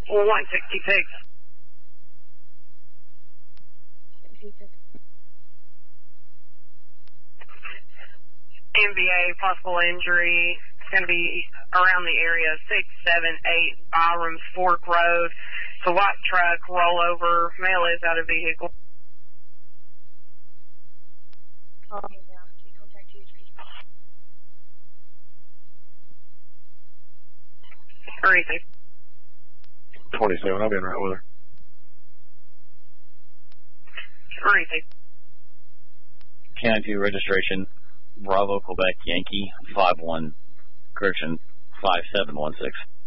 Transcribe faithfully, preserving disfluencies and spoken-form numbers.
one sixty-six. M V A, possible injury. It's going to be around the area six seven eight Byram's Fork Road. It's a white truck, rollover, male is out of vehicle. Um, yeah, can you contact T H P? Easy. twenty-seven, I'll be in right with her. Easy. K nine two registration, Bravo, Quebec, Yankee, five one, correction, five seven one six.